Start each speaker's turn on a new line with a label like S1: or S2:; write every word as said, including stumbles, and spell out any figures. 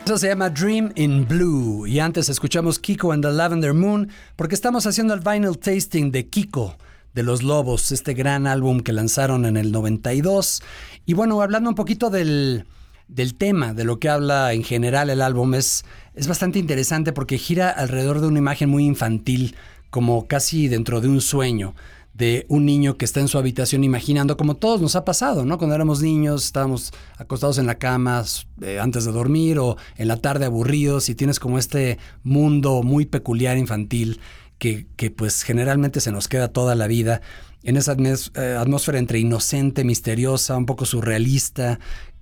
S1: Eso se llama Dream in Blue. Y antes escuchamos Kiko and the Lavender Moon, porque estamos haciendo el vinyl tasting de Kiko, de Los Lobos, este gran álbum que lanzaron en el noventa y dos. Y bueno, hablando un poquito del, del tema, de lo que habla en general el álbum, es, es bastante interesante porque gira alrededor de una imagen muy infantil, como casi dentro de un sueño, de un niño que está en su habitación imaginando, como todos nos ha pasado, ¿no? Cuando éramos niños, estábamos acostados en la cama eh, antes de dormir o en la tarde aburridos y tienes como este mundo muy peculiar infantil que, que pues generalmente se nos queda toda la vida en esa atmós- eh, atmósfera entre inocente, misteriosa, un poco surrealista,